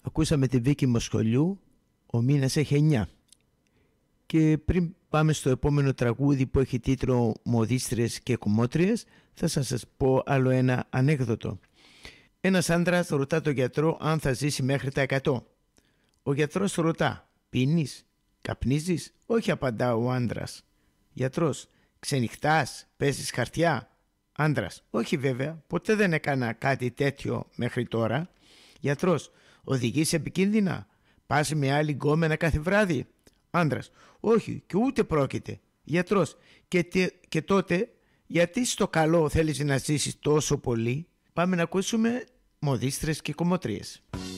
Ακούσαμε τη Βίκη Μοσχολιού, ο μήνας έχει 9. Και πριν πάμε στο επόμενο τραγούδι που έχει τίτλο «Μοδίστρες και κομμότριες», θα σας πω άλλο ένα ανέκδοτο. Ένας άντρας ρωτά τον γιατρό αν θα ζήσει μέχρι τα 100. Ο γιατρός ρωτά: «Πίνεις, καπνίζεις?» «Όχι», απαντά ο άντρας. Γιατρός: «Ξενυχτάς, παίζεις χαρτιά?» Άντρας: «Όχι βέβαια, ποτέ δεν έκανα κάτι τέτοιο μέχρι τώρα». Γιατρός: «Οδηγείς επικίνδυνα? Πας με άλλη γκόμενα κάθε βράδυ?» Άντρας: «Όχι, και ούτε πρόκειται». Γιατρός: και τότε γιατί στο καλό θέλεις να ζήσεις τόσο πολύ?» Πάμε να ακούσουμε «Μοδίστρες και κομμωτρίες».